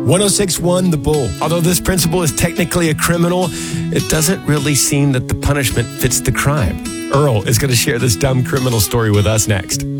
1061 The Bull. Although this principal is technically a criminal, it doesn't really seem that the punishment fits the crime. Earl is going to share this dumb criminal story with us next.